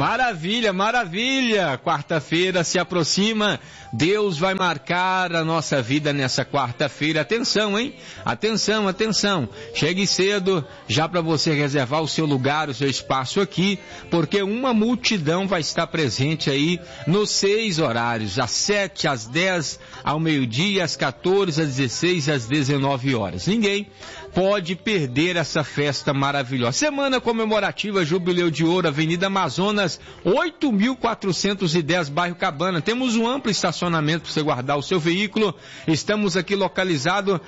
Maravilha, maravilha! Quarta-feira se aproxima, Deus vai marcar a nossa vida nessa quarta-feira. Atenção, hein? Atenção, atenção! Chegue cedo, já para você reservar o seu lugar, o seu espaço aqui, porque uma multidão vai estar presente aí nos 6 horários, às 7, às 10, ao meio-dia, às 14, às 16 e às 19 horas. Ninguém pode perder essa festa maravilhosa. Semana comemorativa Jubileu de Ouro, Avenida Amazonas, 8.410, bairro Cabana. Temos um amplo estacionamento para você guardar o seu veículo. Estamos aqui localizados